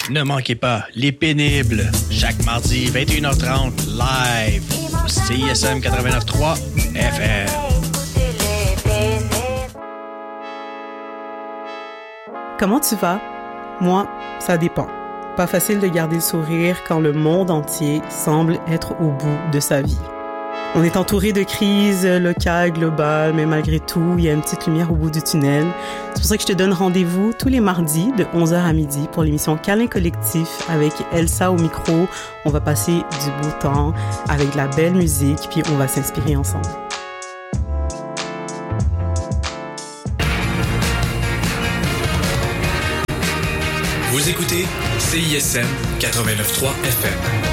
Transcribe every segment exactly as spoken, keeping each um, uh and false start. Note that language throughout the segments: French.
Ne manquez pas Les Pénibles, chaque mardi vingt et une heures trente, live, au C I S M quatre-vingt-neuf trois F M. Comment tu vas? Moi, ça dépend. Pas facile de garder le sourire quand le monde entier semble être au bout de sa vie. On est entouré de crises locales, globales, mais malgré tout, il y a une petite lumière au bout du tunnel. C'est pour ça que je te donne rendez-vous tous les mardis de onze heures à midi pour l'émission Câlin Collectif avec Elsa au micro. On va passer du beau temps avec de la belle musique, puis on va s'inspirer ensemble. Vous écoutez C I S M quatre-vingt-neuf trois F M.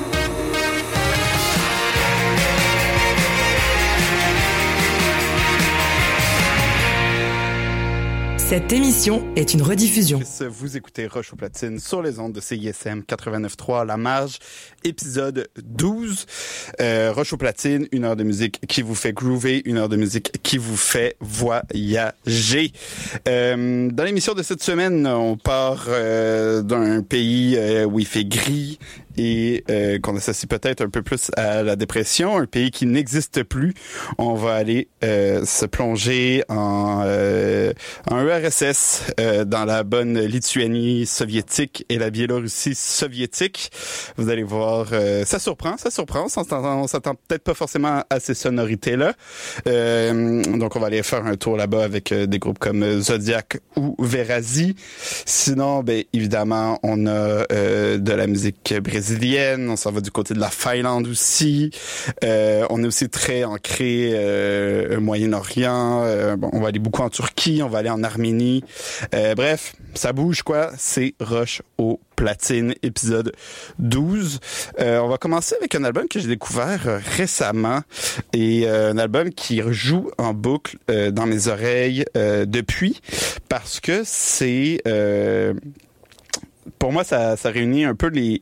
Cette émission est une rediffusion. Vous écoutez Roche aux platines sur les ondes de C I S M quatre-vingt-neuf trois, La Marge, épisode douze. Euh, Roche aux platines, une heure de musique qui vous fait groover, une heure de musique qui vous fait voyager. Euh, dans l'émission de cette semaine, on part euh, d'un pays euh, où il fait gris et euh, qu'on associe peut-être un peu plus à la dépression, un pays qui n'existe plus. On va aller euh, se plonger en, euh, en U R S S, euh, dans la bonne Lituanie soviétique et la Biélorussie soviétique. Vous allez voir, euh, ça surprend, ça surprend. On s'entend, on s'attend peut-être pas forcément à ces sonorités-là. Euh, donc on va aller faire un tour là-bas avec euh, des groupes comme Zodiac ou Verazi. Sinon, ben évidemment, on a euh, de la musique brésilienne. On s'en va du côté de la Finlande aussi. Euh, on est aussi très ancré euh, au Moyen-Orient. Euh, bon, on va aller beaucoup en Turquie, on va aller en Arménie. Euh, bref, ça bouge quoi. C'est Roche aux platines, épisode douze. Euh, on va commencer avec un album que j'ai découvert euh, récemment et euh, un album qui joue en boucle euh, dans mes oreilles euh, depuis parce que c'est... Euh, pour moi, ça, ça réunit un peu les...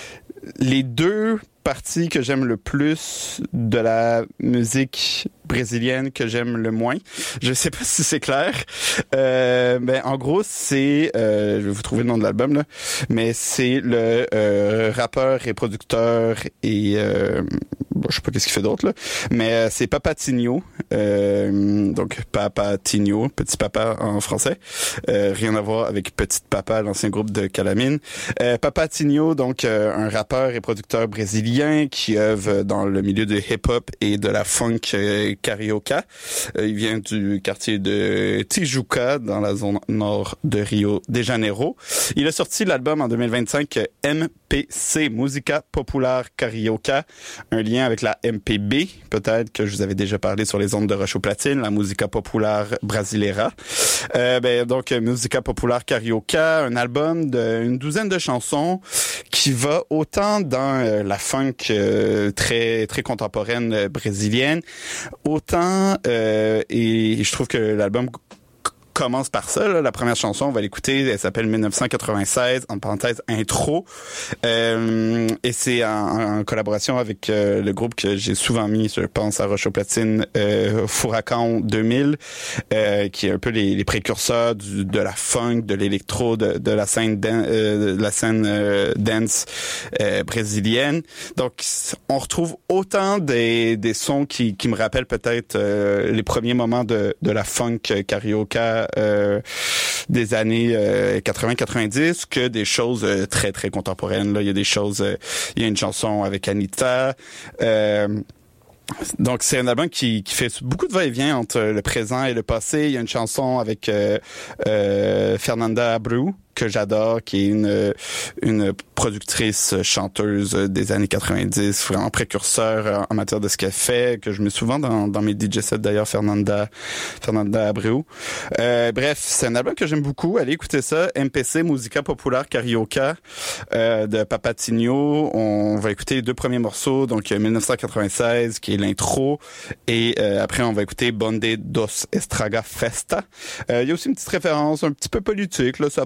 Les deux parties que j'aime le plus de la musique brésilienne que j'aime le moins. Je sais pas si c'est clair. Euh, ben en gros, c'est euh, je vais vous trouver le nom de l'album là, mais c'est le euh, rappeur et producteur et euh, bon, je sais pas qu'est-ce qu'il fait d'autre là, mais euh, c'est Papatinho. Euh, donc Papatinho, petit papa en français. Euh, rien à voir avec Petite Papa, l'ancien groupe de Calamine. Euh, Papatinho, donc euh, un rappeur et producteur brésilien qui œuvre dans le milieu de hip-hop et de la funk euh, carioca. Euh, il vient du quartier de Tijuca, dans la zone nord de Rio de Janeiro. Il a sorti l'album en deux mille vingt-cinq M P C, Música Popular Carioca, un lien avec la M P B, peut-être que je vous avais déjà parlé sur les ondes de Roche aux platines, la Música Popular Brasileira. Euh, ben, donc, Música Popular Carioca, un album d'une douzaine de chansons qui va autant dans euh, la funk euh, très très contemporaine euh, brésilienne, autant euh, et je trouve que l'album commence par ça, là. La première chanson, on va l'écouter, elle s'appelle dix-neuf cent quatre-vingt-seize, en parenthèse, intro. Euh, et c'est en, en collaboration avec euh, le groupe que j'ai souvent mis, je pense à Roche aux platines, euh, Furacão deux mille, euh, qui est un peu les, les précurseurs du, de la funk, de l'électro, de, de la scène, dan- euh, de la scène euh, dance euh, brésilienne. Donc, on retrouve autant des, des sons qui, qui me rappellent peut-être euh, les premiers moments de, de la funk carioca Euh, des années euh, quatre-vingts quatre-vingt-dix que des choses euh, très très contemporaines. Là, il y a des choses, euh, il y a une chanson avec Anitta. Euh, Donc, c'est un album qui, qui fait beaucoup de va-et-vient entre le présent et le passé. Il y a une chanson avec euh, euh, Fernanda Abreu, que j'adore, qui est une une productrice chanteuse des années quatre-vingt-dix, vraiment précurseur en matière de ce qu'elle fait, que je mets souvent dans dans mes D J sets d'ailleurs, Fernanda Fernanda Abreu. Euh, bref, c'est un album que j'aime beaucoup. Allez écouter ça, M P C, Música Popular Carioca euh, de Papatinho. On va écouter les deux premiers morceaux, donc dix-neuf cent quatre-vingt-seize qui est l'intro, et euh, après on va écouter Bonde dos Estraga Festa. Euh, il y a aussi une petite référence un petit peu politique, là, ça parle de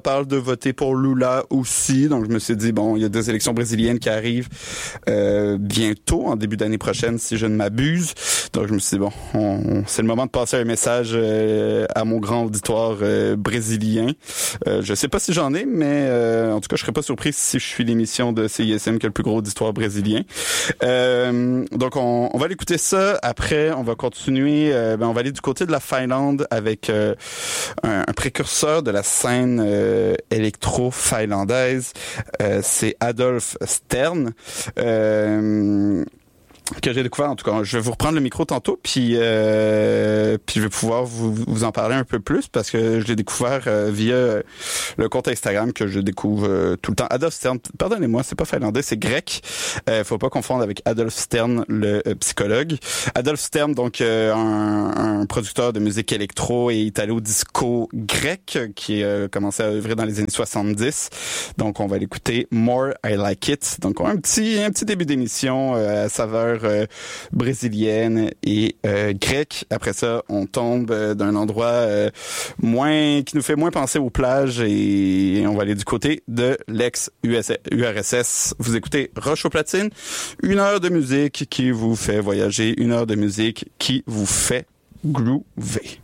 voté pour Lula aussi. Donc, je me suis dit, bon, il y a des élections brésiliennes qui arrivent euh, bientôt, en début d'année prochaine, si je ne m'abuse. Donc, je me suis dit, bon, on, on, c'est le moment de passer un message euh, à mon grand auditoire euh, brésilien. Euh, je sais pas si j'en ai, mais euh, en tout cas, je serais pas surpris si je suis l'émission de C I S M qui a le plus gros auditoire brésilien. Euh, donc, on, on va l'écouter ça. Après, on va continuer. Euh, ben, on va aller du côté de la Finlande avec euh, un, un précurseur de la scène euh, électro-finlandaise. Euh, c'est Adolf Stern. Euh, que j'ai découvert, en tout cas. Je vais vous reprendre le micro tantôt, puis euh, puis je vais pouvoir vous, vous en parler un peu plus, parce que je l'ai découvert euh, via le compte Instagram que je découvre euh, tout le temps. Adolf Stern, pardonnez-moi, c'est pas finlandais, c'est grec. Euh, faut pas confondre avec Adolf Stern, le euh, psychologue. Adolf Stern, donc euh, un, un producteur de musique électro et italo-disco grec, qui a euh, commencé à œuvrer dans les années soixante-dix. Donc, on va l'écouter More I Like It. Donc, on a un petit, un petit début d'émission euh, à saveur Euh, brésilienne et euh, grecque. Après ça, on tombe euh, d'un endroit euh, moins qui nous fait moins penser aux plages et, et on va aller du côté de l'ex-U R S S. Vous écoutez Roche aux platines, une heure de musique qui vous fait voyager, une heure de musique qui vous fait groover.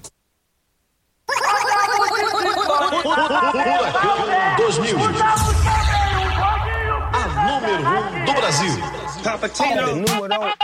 dois mil. A número um do Brasil. Papatino.